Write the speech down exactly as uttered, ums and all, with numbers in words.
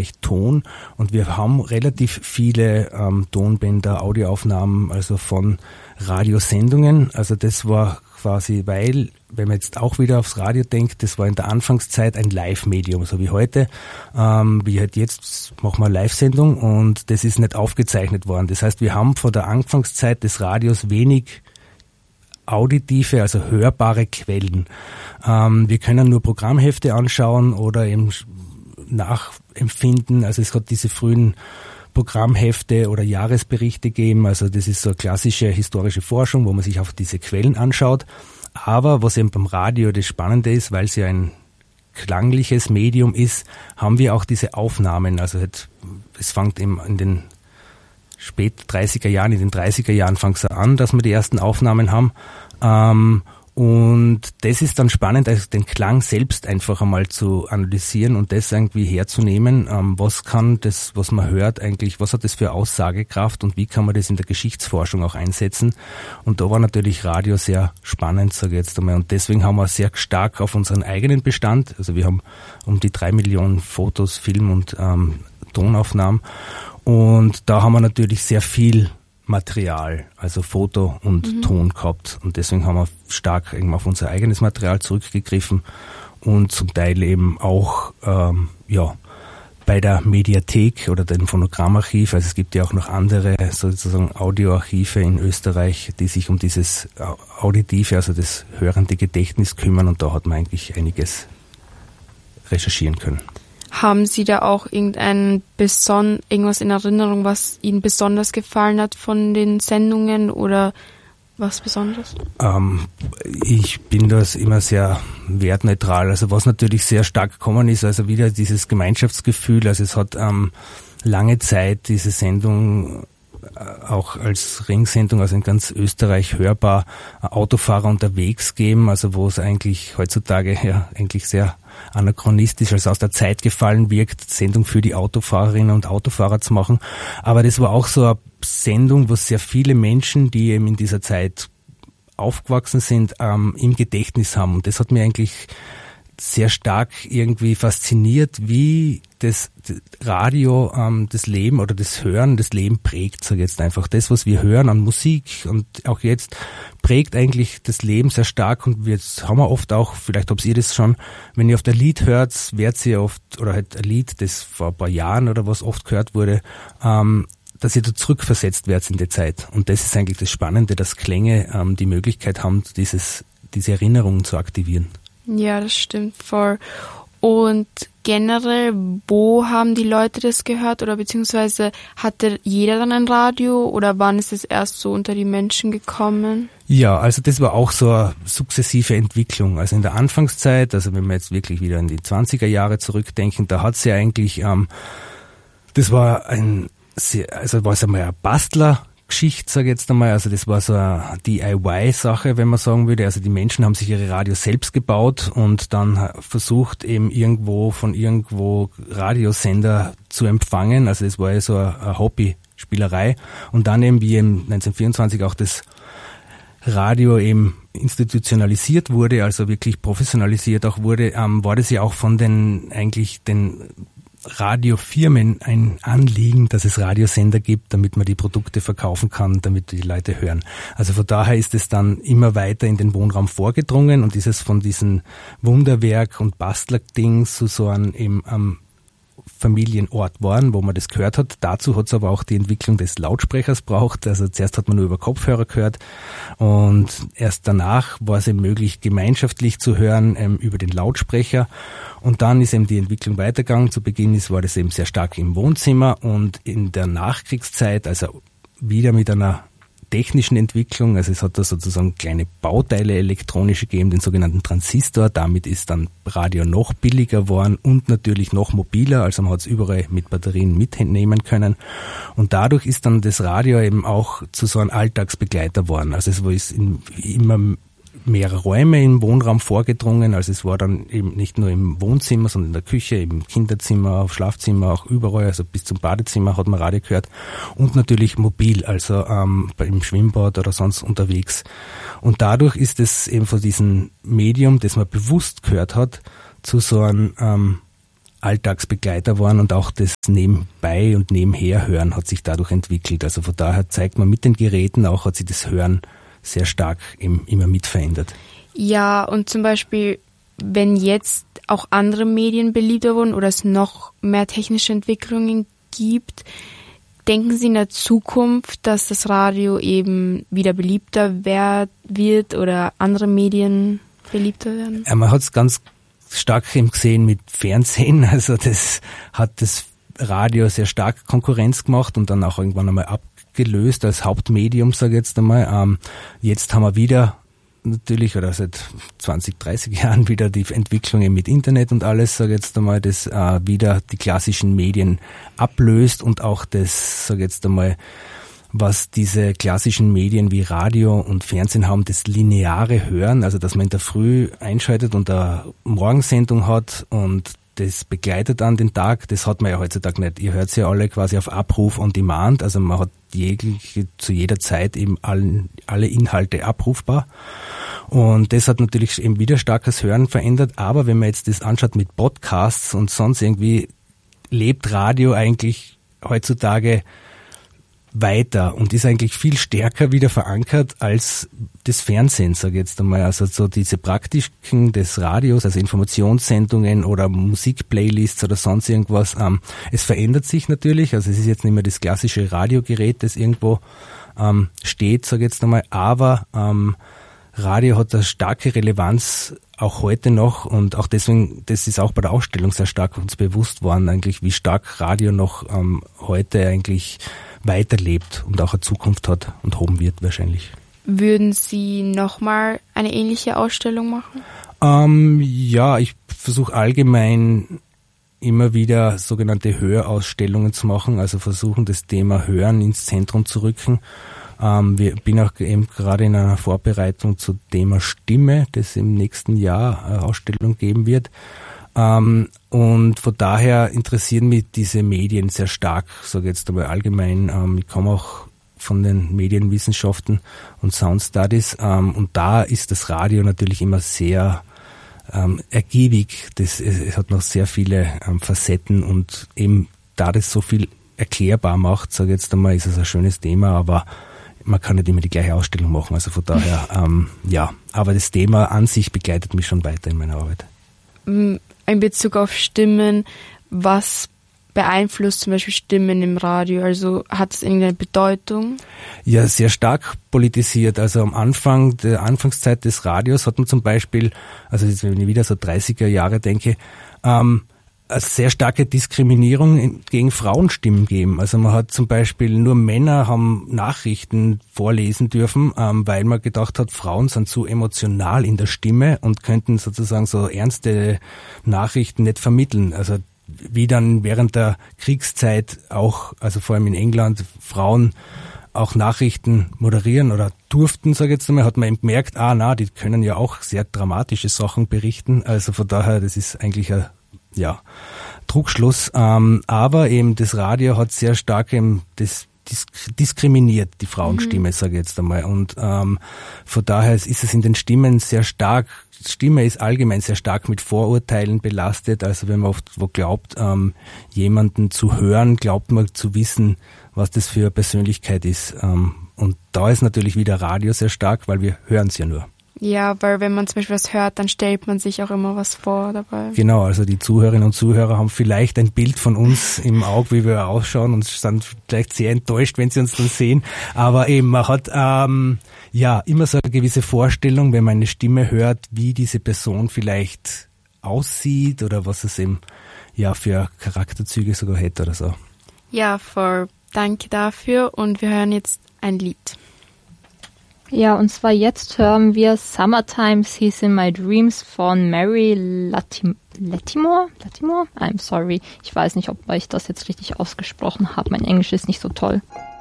Bereich Ton und wir haben relativ viele ähm, Tonbänder, Audioaufnahmen, also von Radiosendungen. Also das war quasi, weil, wenn man jetzt auch wieder aufs Radio denkt, das war in der Anfangszeit ein Live-Medium, so wie heute. Ähm, wie halt jetzt machen wir eine Live-Sendung und das ist nicht aufgezeichnet worden. Das heißt, wir haben von der Anfangszeit des Radios wenig auditive, also hörbare Quellen. Ähm, wir können nur Programmhefte anschauen oder eben nachempfinden. Also es hat diese frühen Programmhefte oder Jahresberichte gegeben. Also das ist so eine klassische historische Forschung, wo man sich auf diese Quellen anschaut. Aber was eben beim Radio das Spannende ist, weil es ja ein klangliches Medium ist, haben wir auch diese Aufnahmen. Also es fängt eben in den spät dreißiger Jahren, in den dreißiger Jahren fängt es an, dass wir die ersten Aufnahmen haben. Ähm, und das ist dann spannend, also den Klang selbst einfach einmal zu analysieren und das irgendwie herzunehmen. Ähm, was kann das, was man hört eigentlich, was hat das für Aussagekraft und wie kann man das in der Geschichtsforschung auch einsetzen? Und da war natürlich Radio sehr spannend, sage ich jetzt einmal. Und deswegen haben wir sehr stark auf unseren eigenen Bestand, also wir haben um die drei Millionen Fotos, Film und ähm, Tonaufnahmen. Und da haben wir natürlich sehr viel Material, also Foto und mhm. Ton gehabt. Und deswegen haben wir stark eben auf unser eigenes Material zurückgegriffen und zum Teil eben auch ähm, ja bei der Mediathek oder dem Phonogrammarchiv. Also es gibt ja auch noch andere sozusagen Audioarchive in Österreich, die sich um dieses Auditive, also das hörende Gedächtnis kümmern. Und da hat man eigentlich einiges recherchieren können. Haben Sie da auch irgendein beson- irgendwas in Erinnerung, was Ihnen besonders gefallen hat von den Sendungen oder was Besonderes? Ähm, ich bin das immer sehr wertneutral. Also was natürlich sehr stark gekommen ist, also wieder dieses Gemeinschaftsgefühl. Also es hat ähm, lange Zeit diese Sendung äh, auch als Ringsendung, also in ganz Österreich hörbar, äh, Autofahrer unterwegs geben, also wo es eigentlich heutzutage ja eigentlich sehr anachronistisch, also aus der Zeit gefallen wirkt, Sendung für die Autofahrerinnen und Autofahrer zu machen. Aber das war auch so eine Sendung, wo sehr viele Menschen, die eben in dieser Zeit aufgewachsen sind, ähm, im Gedächtnis haben. Und das hat mir eigentlich sehr stark irgendwie fasziniert, wie das Radio ähm, das Leben oder das Hören das Leben prägt, sage ich jetzt einfach. Das, was wir hören an Musik und auch jetzt, prägt eigentlich das Leben sehr stark und jetzt haben wir oft auch, vielleicht habt ihr das schon, wenn ihr auf der Lied hört, werdet ihr oft, oder halt ein Lied, das vor ein paar Jahren oder was oft gehört wurde, ähm, dass ihr da zurückversetzt werdet in die Zeit. Und das ist eigentlich das Spannende, dass Klänge ähm, die Möglichkeit haben, dieses, diese Erinnerungen zu aktivieren. Ja, das stimmt voll. Und generell, wo haben die Leute das gehört oder beziehungsweise hatte jeder dann ein Radio oder wann ist es erst so unter die Menschen gekommen? Ja, also das war auch so eine sukzessive Entwicklung. Also in der Anfangszeit, also wenn wir jetzt wirklich wieder in die zwanziger Jahre zurückdenken, da hat es ja eigentlich, ähm, das war ein, sehr, also war es einmal ein Bastler, Geschichte, sage ich jetzt einmal, also das war so eine D I Y-Sache, wenn man sagen würde, also die Menschen haben sich ihre Radios selbst gebaut und dann versucht eben irgendwo von irgendwo Radiosender zu empfangen, also das war ja so eine Hobbyspielerei und dann eben wie eben neunzehnhundertvierundzwanzig auch das Radio eben institutionalisiert wurde, also wirklich professionalisiert auch wurde, ähm, war das ja auch von den eigentlich den Radiofirmen ein Anliegen, dass es Radiosender gibt, damit man die Produkte verkaufen kann, damit die Leute hören. Also von daher ist es dann immer weiter in den Wohnraum vorgedrungen und ist es von diesem Wunderwerk und Bastler-Ding zu so einem eben am Familienort waren, wo man das gehört hat. Dazu hat es aber auch die Entwicklung des Lautsprechers braucht. Also zuerst hat man nur über Kopfhörer gehört und erst danach war es eben möglich, gemeinschaftlich zu hören ähm, über den Lautsprecher. Und dann ist eben die Entwicklung weitergegangen. Zu Beginn ist, war das eben sehr stark im Wohnzimmer und in der Nachkriegszeit, also wieder mit einer technischen Entwicklung, also es hat da sozusagen kleine Bauteile elektronische gegeben, den sogenannten Transistor, damit ist dann Radio noch billiger geworden und natürlich noch mobiler, also man hat es überall mit Batterien mitnehmen können und dadurch ist dann das Radio eben auch zu so einem Alltagsbegleiter geworden, also es ist in, immer mehr Räume im Wohnraum vorgedrungen, also es war dann eben nicht nur im Wohnzimmer, sondern in der Küche, im Kinderzimmer, auf Schlafzimmer, auch überall, also bis zum Badezimmer hat man Radio gehört und natürlich mobil, also ähm, im Schwimmbad oder sonst unterwegs. Und dadurch ist es eben von diesem Medium, das man bewusst gehört hat, zu so einem ähm, Alltagsbegleiter waren und auch das Nebenbei und Nebenher Hören hat sich dadurch entwickelt. Also von daher zeigt man mit den Geräten auch, hat sich das Hören sehr stark eben immer mit verändert. Ja, und zum Beispiel, wenn jetzt auch andere Medien beliebter wurden oder es noch mehr technische Entwicklungen gibt, denken Sie in der Zukunft, dass das Radio eben wieder beliebter werd, wird oder andere Medien beliebter werden? Ja, man hat es ganz stark eben gesehen mit Fernsehen. Also das hat das Radio sehr stark Konkurrenz gemacht und dann auch irgendwann einmal abgelöst als Hauptmedium, sage ich jetzt einmal. Ähm, jetzt haben wir wieder natürlich, oder seit zwanzig, dreißig Jahren wieder die Entwicklungen mit Internet und alles, sage ich jetzt einmal, das äh, wieder die klassischen Medien ablöst und auch das, sage ich jetzt einmal, was diese klassischen Medien wie Radio und Fernsehen haben, das lineare Hören, also dass man in der Früh einschaltet und eine Morgensendung hat und das begleitet an den Tag, das hat man ja heutzutage nicht. Ihr hört ja alle quasi auf Abruf on Demand, also man hat jegliche, zu jeder Zeit eben alle, alle Inhalte abrufbar. Und das hat natürlich eben wieder starkes Hören verändert, aber wenn man jetzt das anschaut mit Podcasts und sonst irgendwie, lebt Radio eigentlich heutzutage weiter und ist eigentlich viel stärker wieder verankert als das Fernsehen, sage ich jetzt einmal. Also so diese Praktiken des Radios, also Informationssendungen oder Musikplaylists oder sonst irgendwas. Ähm, es verändert sich natürlich, also es ist jetzt nicht mehr das klassische Radiogerät, das irgendwo ähm, steht, sage ich jetzt einmal, aber ähm, Radio hat eine starke Relevanz auch heute noch und auch deswegen, das ist auch bei der Ausstellung sehr stark uns bewusst worden, eigentlich wie stark Radio noch ähm, heute eigentlich weiterlebt und auch eine Zukunft hat und haben wird wahrscheinlich. Würden Sie nochmal eine ähnliche Ausstellung machen? Ähm, ja, ich versuche allgemein immer wieder sogenannte Hörausstellungen zu machen, also versuchen das Thema Hören ins Zentrum zu rücken. Ähm, wir bin auch eben gerade in einer Vorbereitung zum Thema Stimme, das im nächsten Jahr eine Ausstellung geben wird. Ähm, und von daher interessieren mich diese Medien sehr stark, sage ich jetzt einmal allgemein. Ähm, ich komme auch von den Medienwissenschaften und Sound Studies ähm, und da ist das Radio natürlich immer sehr ähm, ergiebig. Das, es, es hat noch sehr viele ähm, Facetten und eben da das so viel erklärbar macht, sage ich jetzt einmal, ist es ein schönes Thema, aber man kann nicht immer die gleiche Ausstellung machen, also von daher, ähm, ja, aber das Thema an sich begleitet mich schon weiter in meiner Arbeit. In Bezug auf Stimmen, was beeinflusst zum Beispiel Stimmen im Radio? Also hat es irgendeine Bedeutung? Ja, sehr stark politisiert. Also am Anfang, der Anfangszeit des Radios hat man zum Beispiel, also wenn ich wieder so dreißiger Jahre denke, ähm, eine sehr starke Diskriminierung gegen Frauenstimmen geben. Also man hat zum Beispiel, nur Männer haben Nachrichten vorlesen dürfen, ähm, weil man gedacht hat, Frauen sind zu emotional in der Stimme und könnten sozusagen so ernste Nachrichten nicht vermitteln. Also wie dann während der Kriegszeit auch, also vor allem in England, Frauen auch Nachrichten moderieren oder durften, sage ich jetzt einmal, hat man eben gemerkt, ah na, die können ja auch sehr dramatische Sachen berichten. Also von daher, das ist eigentlich ein ja, Trugschluss, ähm, aber eben das Radio hat sehr stark eben das disk- diskriminiert, die Frauenstimme, mhm. sage ich jetzt einmal, und ähm, von daher ist es in den Stimmen sehr stark, Stimme ist allgemein sehr stark mit Vorurteilen belastet, also wenn man oft wo glaubt, ähm, jemanden zu hören, glaubt man zu wissen, was das für eine Persönlichkeit ist, ähm, und da ist natürlich wieder Radio sehr stark, weil wir hören es ja nur. Ja, weil wenn man zum Beispiel was hört, dann stellt man sich auch immer was vor dabei. Genau, also die Zuhörerinnen und Zuhörer haben vielleicht ein Bild von uns im Auge, wie wir ausschauen, und sind vielleicht sehr enttäuscht, wenn sie uns dann sehen. Aber eben, man hat ähm, ja immer so eine gewisse Vorstellung, wenn man eine Stimme hört, wie diese Person vielleicht aussieht oder was es eben ja für Charakterzüge sogar hätte oder so. Ja, voll. Danke dafür und wir hören jetzt ein Lied. Ja, und zwar jetzt hören wir Summertime He's in My Dreams von Mary Latim- Latimore? Latimore? I'm sorry. Ich weiß nicht, ob ich das jetzt richtig ausgesprochen habe. Mein Englisch ist nicht so toll.